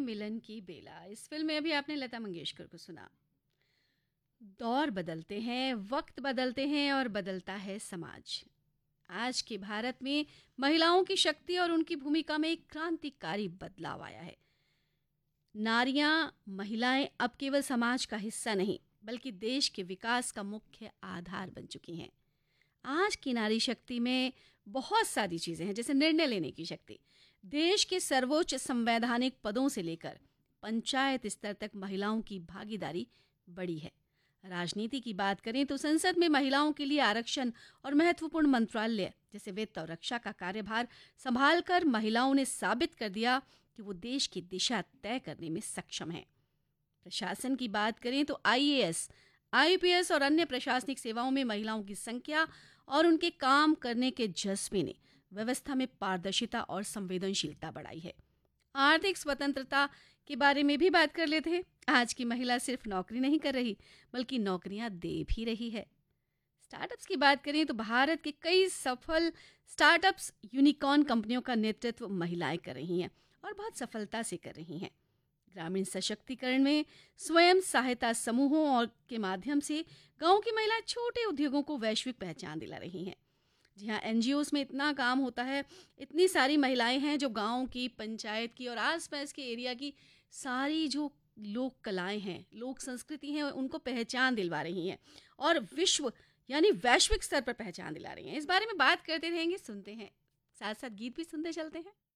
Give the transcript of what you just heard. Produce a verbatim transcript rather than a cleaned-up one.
मिलन की बेला। इस फिल्म में अभी आपने लता मंगेशकर को सुना। दौर बदलते हैं, वक्त बदलते हैं और बदलता है समाज। आज के भारत में महिलाओं की शक्ति और उनकी भूमिका में एक क्रांतिकारी बदलाव आया है। नारियां, महिलाएं अब केवल समाज का हिस्सा नहीं बल्कि देश के विकास का मुख्य आधार बन चुकी हैं। आज की नारी शक्ति में बहुत सारी चीजें हैं, जैसे निर्णय लेने की शक्ति। देश के सर्वोच्च संवैधानिक पदों से लेकर पंचायत स्तर तक महिलाओं की भागीदारी बड़ी है। राजनीति की बात करें तो संसद में महिलाओं के लिए आरक्षण और महत्वपूर्ण मंत्रालय जैसे वित्त और रक्षा का कार्यभार संभालकर महिलाओं ने साबित कर दिया कि वो देश की दिशा तय करने में सक्षम हैं। प्रशासन की बात करें तो आई A S, I P S और अन्य प्रशासनिक सेवाओं में महिलाओं की संख्या और उनके काम करने के जज्बे ने व्यवस्था में पारदर्शिता और संवेदनशीलता बढ़ाई है। आर्थिक स्वतंत्रता के बारे में भी बात कर लेते हैं। आज की महिला सिर्फ नौकरी नहीं कर रही बल्कि नौकरियां दे भी रही है। स्टार्टअप्स की बात करें तो भारत के कई सफल स्टार्टअप्स, यूनिकॉर्न कंपनियों का नेतृत्व महिलाएं कर रही हैं और बहुत सफलता से कर रही हैं। ग्रामीण सशक्तिकरण में स्वयं सहायता समूहों और के माध्यम से गांव की महिलाएं छोटे उद्योगों को वैश्विक पहचान दिला रही हैं। जी हाँ, एन जी ओज़ में इतना काम होता है, इतनी सारी महिलाएं हैं जो गांव की, पंचायत की और आसपास के एरिया की सारी जो लोक कलाएं हैं, लोक संस्कृति हैं, उनको पहचान दिलवा रही हैं और विश्व यानी वैश्विक स्तर पर पहचान दिला रही हैं। इस बारे में बात करते रहेंगे, सुनते हैं, साथ साथ गीत भी सुनते चलते हैं।